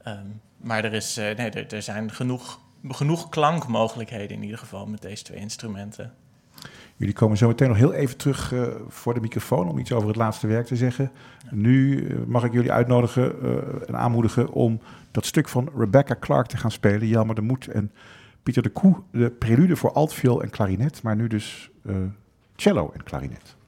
Maar er zijn genoeg klankmogelijkheden in ieder geval met deze 2 instrumenten. Jullie komen zo meteen nog heel even terug voor de microfoon om iets over het laatste werk te zeggen. Nu mag ik jullie uitnodigen en aanmoedigen om dat stuk van Rebecca Clark te gaan spelen. Jelmer de Moed en Pieter de Koe, de prelude voor altviool en klarinet, maar nu dus cello en klarinet.